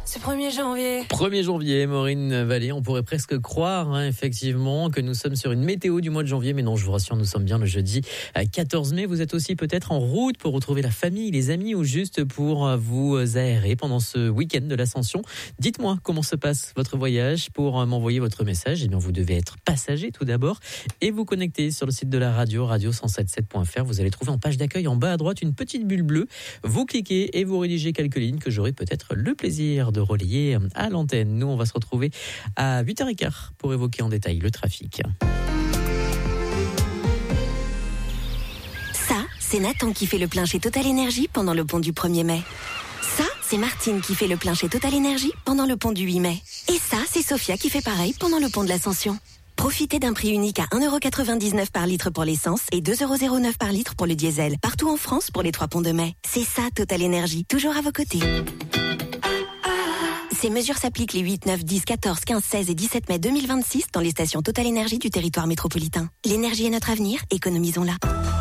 C'est 1er janvier. 1er janvier, Maureen Vallée, on pourrait presque croire effectivement que nous sommes sur une météo du mois de janvier, mais non, je vous rassure, nous sommes bien le jeudi 14 mai. Vous êtes aussi peut-être en route pour retrouver la famille, les amis ou juste pour vous aérer pendant ce week-end de l'Ascension. Dites-moi comment se passe votre voyage. Pour m'envoyer votre message, eh bien, vous devez être passager tout d'abord et vous connecter sur le site de la radio, radio177.fr. Vous allez trouver en page d'accueil en bas à droite une petite bulle bleue. Vous cliquez et vous rédigez quelques lignes que j'aurai peut-être le plaisir de relayer à l'antenne. Nous, on va se retrouver à 8h15 pour évoquer en détail le trafic. Ça, c'est Nathan qui fait le plein chez Total Énergie pendant le pont du 1er mai. Ça, c'est Martine qui fait le plein chez Total Énergie pendant le pont du 8 mai. Et ça, c'est Sophia qui fait pareil pendant le pont de l'Ascension. Profitez d'un prix unique à 1,99€ par litre pour l'essence et 2,09€ par litre pour le diesel. Partout en France pour les 3 ponts de mai. C'est ça, Total Énergie, toujours à vos côtés. Ces mesures s'appliquent les 8, 9, 10, 14, 15, 16 et 17 mai 2026 dans les stations Total Énergie du territoire métropolitain. L'énergie est notre avenir, économisons-la.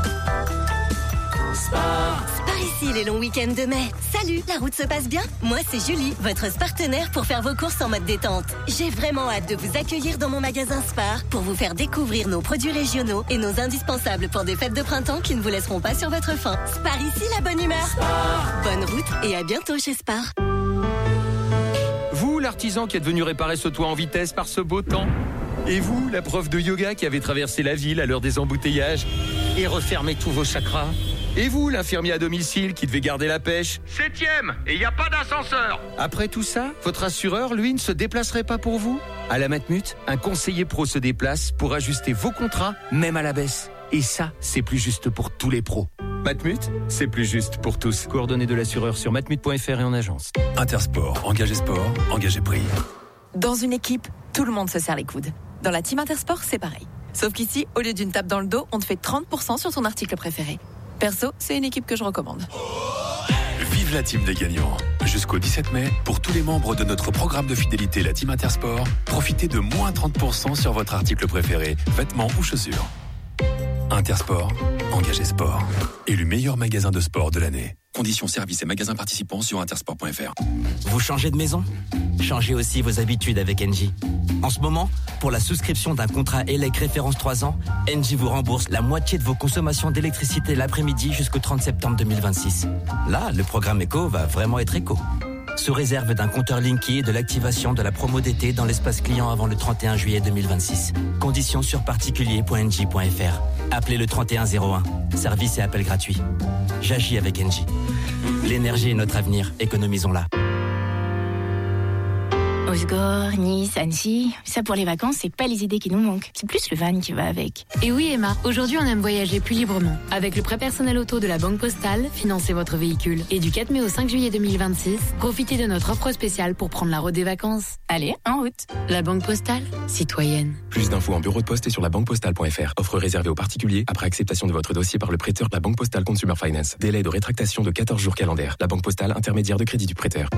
Sport ici les longs week-ends de mai. Salut, la route se passe bien? Moi c'est Julie, votre partenaire pour faire vos courses en mode détente. J'ai vraiment hâte de vous accueillir dans mon magasin Spar pour vous faire découvrir nos produits régionaux et nos indispensables pour des fêtes de printemps qui ne vous laisseront pas sur votre faim. Spar ici, la bonne humeur. Spar. Bonne route et à bientôt chez Spar. Vous, l'artisan qui est venu réparer ce toit en vitesse par ce beau temps. Et vous, la prof de yoga qui avait traversé la ville à l'heure des embouteillages et refermé tous vos chakras. Et vous, l'infirmier à domicile qui devait garder la pêche. 7e, et il n'y a pas d'ascenseur. Après tout ça, votre assureur, lui, ne se déplacerait pas pour vous? À la Matmut, un conseiller pro se déplace pour ajuster vos contrats, même à la baisse. Et ça, c'est plus juste pour tous les pros. Matmut, c'est plus juste pour tous. Coordonnées de l'assureur sur matmut.fr et en agence. Intersport, engagé sport, engagé prix. Dans une équipe, tout le monde se serre les coudes. Dans la team Intersport, c'est pareil. Sauf qu'ici, au lieu d'une tape dans le dos, on te fait 30% sur ton article préféré. Perso, c'est une équipe que je recommande. Vive la team des gagnants. Jusqu'au 17 mai, pour tous les membres de notre programme de fidélité, la team Intersport, profitez de moins 30% sur votre article préféré, vêtements ou chaussures. Intersport, engagé sport. Élu meilleur magasin de sport de l'année. Conditions, services et magasins participants sur intersport.fr. Vous changez de maison? Changez aussi vos habitudes avec Engie. En ce moment, pour la souscription d'un contrat ELEC référence 3 ans, Engie vous rembourse la moitié de vos consommations d'électricité l'après-midi jusqu'au 30 septembre 2026. Là, le programme éco va vraiment être éco. Sous réserve d'un compteur Linky et de l'activation de la promo d'été dans l'espace client avant le 31 juillet 2026. Conditions sur particulier.engie.fr. Appelez le 3101. Service et appel gratuit. J'agis avec Engie. L'énergie est notre avenir. Économisons-la. Osgore, Nice, Annecy, ça pour les vacances, c'est pas les idées qui nous manquent. C'est plus le van qui va avec. Et oui Emma, aujourd'hui on aime voyager plus librement. Avec le prêt personnel auto de la Banque Postale, financez votre véhicule. Et du 4 mai au 5 juillet 2026, profitez de notre offre spéciale pour prendre la route des vacances. Allez, en route. La Banque Postale, citoyenne. Plus d'infos en bureau de poste et sur labanquepostale.fr. Offre réservée aux particuliers après acceptation de votre dossier par le prêteur de la Banque Postale Consumer Finance. Délai de rétractation de 14 jours calendaires. La Banque Postale, intermédiaire de crédit du prêteur.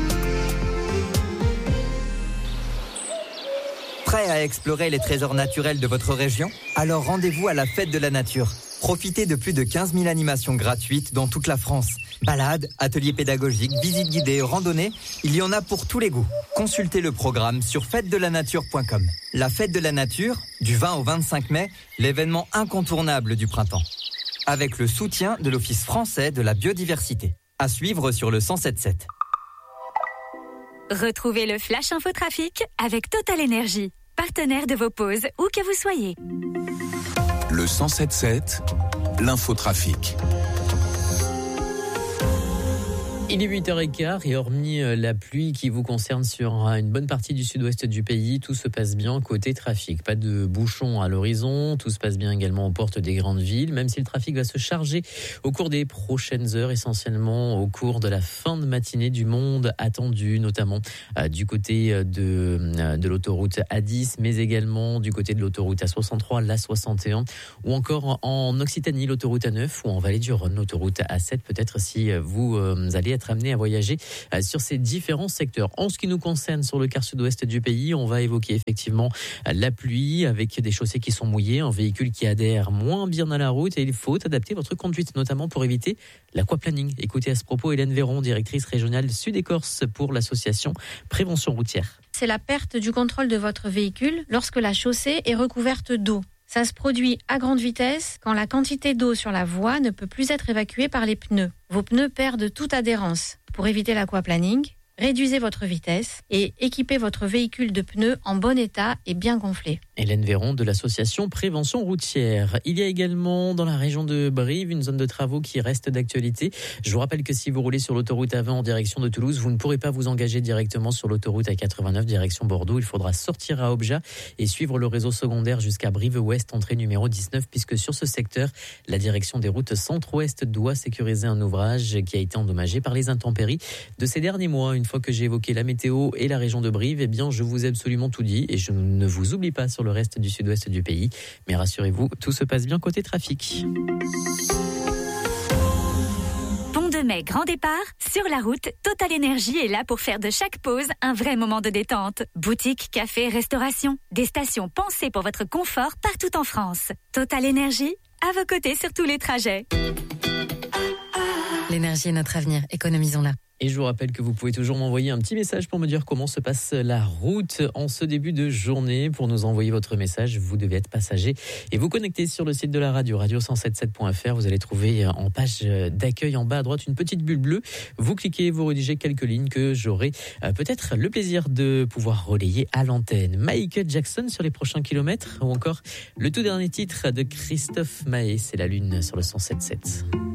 Prêt à explorer les trésors naturels de votre région? Alors rendez-vous à la Fête de la Nature. Profitez de plus de 15 000 animations gratuites dans toute la France. Balades, ateliers pédagogiques, visites guidées, randonnées, il y en a pour tous les goûts. Consultez le programme sur fêtedelanature.com. La Fête de la Nature, du 20 au 25 mai, l'événement incontournable du printemps. Avec le soutien de l'Office français de la biodiversité. À suivre sur le 107.7. Retrouvez le Flash Infotrafic avec Total Énergie, partenaire de vos pauses où que vous soyez. Le 107.7, l'infotrafic. Il est 8h15 et hormis la pluie qui vous concerne sur une bonne partie du sud-ouest du pays, tout se passe bien côté trafic. Pas de bouchons à l'horizon, tout se passe bien également aux portes des grandes villes, même si le trafic va se charger au cours des prochaines heures, essentiellement au cours de la fin de matinée du monde attendu, notamment du côté de l'autoroute A10, mais également du côté de l'autoroute A63, l'A61, ou encore en Occitanie, l'autoroute A9, ou en Vallée du Rhône, l'autoroute A7, peut-être si vous allez être être amené à voyager sur ces différents secteurs. En ce qui nous concerne, sur le quart sud-ouest du pays, on va évoquer effectivement la pluie avec des chaussées qui sont mouillées, un véhicule qui adhère moins bien à la route et il faut adapter votre conduite, notamment pour éviter l'aquaplaning. Écoutez à ce propos Hélène Véron, directrice régionale Sud-et-Corse pour l'association Prévention routière. C'est la perte du contrôle de votre véhicule lorsque la chaussée est recouverte d'eau. Ça se produit à grande vitesse quand la quantité d'eau sur la voie ne peut plus être évacuée par les pneus. Vos pneus perdent toute adhérence. Pour éviter l'aquaplaning, réduisez votre vitesse et équipez votre véhicule de pneus en bon état et bien gonflés. Hélène Véron de l'association Prévention routière. Il y a également dans la région de Brive une zone de travaux qui reste d'actualité. Je vous rappelle que si vous roulez sur l'autoroute A20 en direction de Toulouse, vous ne pourrez pas vous engager directement sur l'autoroute A89 direction Bordeaux. Il faudra sortir à Objat et suivre le réseau secondaire jusqu'à Brive-Ouest, entrée numéro 19, puisque sur ce secteur, la direction des routes centre-ouest doit sécuriser un ouvrage qui a été endommagé par les intempéries de ces derniers mois. Une fois que j'ai évoqué la météo et la région de Brive, eh bien, je vous ai absolument tout dit et je ne vous oublie pas sur le reste du sud-ouest du pays. Mais rassurez-vous, tout se passe bien côté trafic. Pont de Mai, grand départ. Sur la route, Total Énergie est là pour faire de chaque pause un vrai moment de détente. Boutique, café, restauration. Des stations pensées pour votre confort partout en France. Total Énergie, à vos côtés sur tous les trajets. L'énergie est notre avenir, économisons-la. Et je vous rappelle que vous pouvez toujours m'envoyer un petit message pour me dire comment se passe la route en ce début de journée. Pour nous envoyer votre message, vous devez être passager et vous connecter sur le site de la radio, radio177.fr. Vous allez trouver en page d'accueil en bas à droite une petite bulle bleue. Vous cliquez, vous rédigez quelques lignes que j'aurai peut-être le plaisir de pouvoir relayer à l'antenne. Michael Jackson sur les prochains kilomètres ou encore le tout dernier titre de Christophe Maé, c'est la Lune sur le 107.7.